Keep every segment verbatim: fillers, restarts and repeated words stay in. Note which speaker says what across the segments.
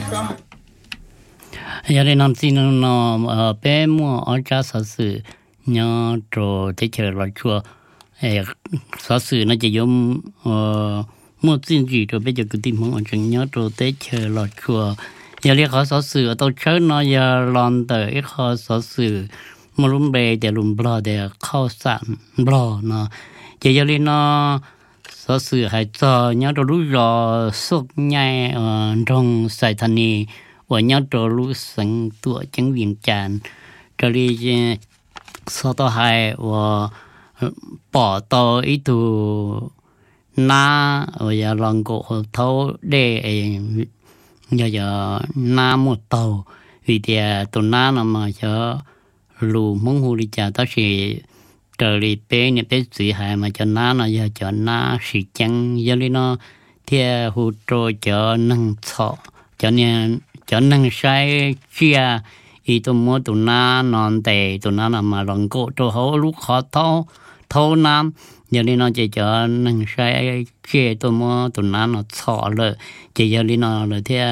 Speaker 1: giờ đây năm xin nó bé mua ở cha sở sự nhớ rồi thế chờ là chùa sở sự nó chỉ dùng mua xin gì rồi bây giờ cứ tìm muốn ở trong nhớ rồi thế chờ là chùa giờ đây họ sở sự tao chơi nó giờ làm tới họ sở sự mà luôn bề để luôn bờ để khâu sản bờ nó giờ giờ đây nó sở sự hay cho nhớ rồi lúc rồi suốt ngày trong Sài Thành này và nhớ rồi lúc sinh tuổi chứng viên tràn rồi đi sau đó hay và bỏ tàu ít tu na và giờ lần cổ thâu để giờ giờ na một tàu vì thì tàu na nó mà cho lù mông hồ đi chả đó thì trời đi bé này bé gì hay mà cho na nó giờ cho na sĩ chân giờ đi nó thì hồ trôi cho nâng thọ cho nên cho nên sai chia ý tôi mua tụi na non tệ tụi na làm mà lòng cổ tôi hổ lúc khó thâu thâu nam giờ đi nó chỉ cho nên sai chia tôi mua tụi na nó thọ rồi chỉ giờ đi nó rồi thì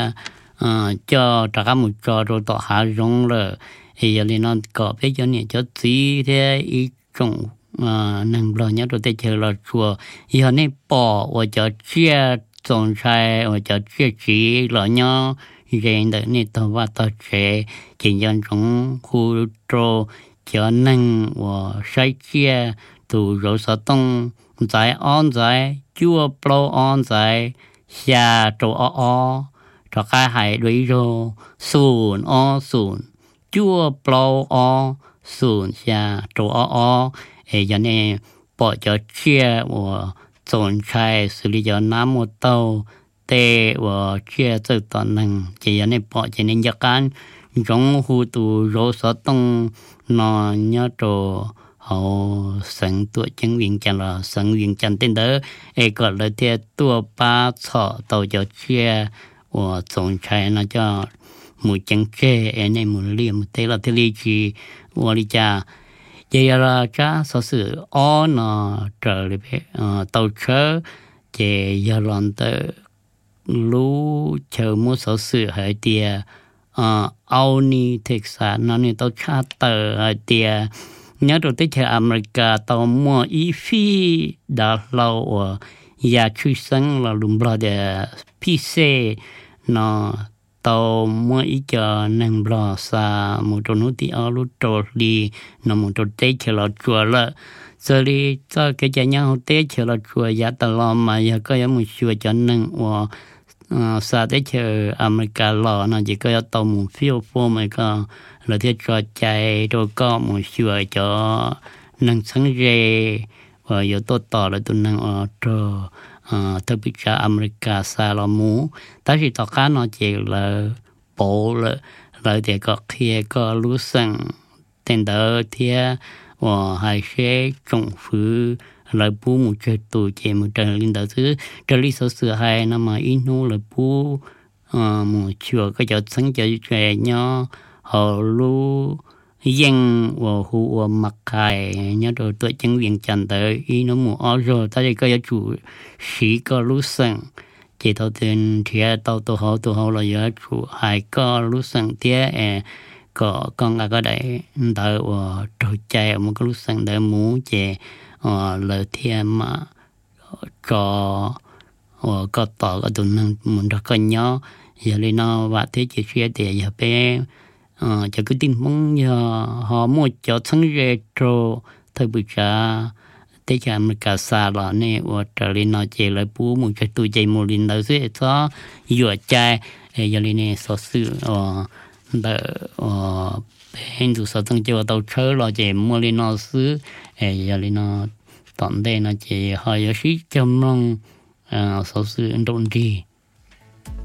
Speaker 1: cho tất cả một trò rồi tọa hạ rong rồi thì giờ đi nó có biết cho nên cho tí thế ý trong nên lo nhớ rồi tới chờ là chùa giờ này bỏ và cho chia trong sai và cho chia chỉ là nhớ hiện tại này tao và tao sẽ chỉ nhận trong khu trò cho nên và sai chia từ rồi sao tông giải on giải chúa pro on giải xa trò o o trò cái hải đối rồi sùn o sùn chúa pro o sùn xa trò o o ấy cho nên bỏ cho chia và trong sai xử lý cho nam một tàu tê và chia từ toàn năng chỉ là nên bỏ chỉ nên giặc can trong khu tù rô sở tông nó nhớ trò họ sinh tuổi chứng viên chân là sinh viên chân tên đó ấy gọi là thế tua ba thọ tàu cho chia và trong trái nó cho một chân chê ấy này một liềm thế là thế lý gì và lý cha vậy là cha sở sự ó nó trở lại tàu chớ chỉ giờ làm tới lú chờ mua sở sự hay tiề áo ni thực sản nó nên tao chát tờ hay tiề nhớ đầu tới chờ America tao mua ý phi đã lâu ở nhà chui sinh là lùm bờ để pê xê nó tao mua ý chờ nên bờ xa một chỗ nút thì ở lúc trôi đi nó một chỗ tới chờ là chùa là giờ đi cho cái nhà nhau tới chờ là chùa giá tao làm mà giờ có một chùa cho nên và xa tới chờ America lò nó chỉ có tàu một phiếu phô mà có là thiết cho chạy rồi có một chùa cho năng sáng rê và giờ tôi tỏ là tôi năng ở trò特別係 America 沙羅姆，但是大家呢就來保了，來這個鐵個路上，等到鐵我還是政府來補một chế độ chế một trận領導thứ，這裡所是係那麼一路來補một chùa cái chỗ sinh cho trẻ nhỏ họ lu dân và khu và mặc hài nhớ rồi tôi chứng viên chân tới ý nó mua ở rồi ta chỉ có chủ sĩ có lúc sang chỉ đầu tiên thì tàu tàu họ tàu họ là giờ chủ hai có lúc sang tiếc có con là có đấy đợi và trôi chạy một cái lúc sang đợi muốn chạy lời thiên mà có có tỏ cái tụi nó muốn được con nhỏ giờ lên nó và thế chỉ chia để giờ bé cho cái tin mong giờ họ mua cho sáng retro thời bây giờ thế cho mình cả xa là nè và trở lên nó chỉ là bố một cái tuổi chạy một lần đầu sẽ có vừa chạy giờ lên nè số sự ờ đỡ ờ hiện tại số tăng cho tàu chơi là chỉ mua lên nó xứ giờ lên nó tận đây nó chỉ hơi có sĩ chăm long số sự trong gì